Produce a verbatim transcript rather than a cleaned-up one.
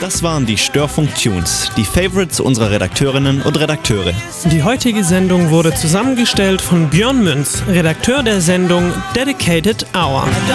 Das waren die Störfunk-Tunes, die Favorites unserer Redakteurinnen und Redakteure. Die heutige Sendung wurde zusammengestellt von Björn Münz, Redakteur der Sendung Dedicated Hour.